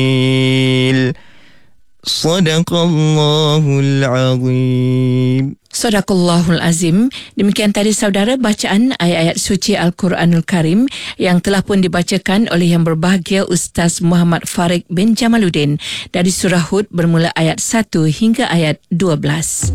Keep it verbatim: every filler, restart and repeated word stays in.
Sadaqallahul azim. Sadaqallahul azim. Demikian tadi saudara bacaan ayat-ayat suci Al-Quranul Karim yang telah pun dibacakan oleh yang berbahagia Ustaz Muhammad Farid bin Jamaluddin dari surah Hud bermula ayat satu hingga ayat dua belas.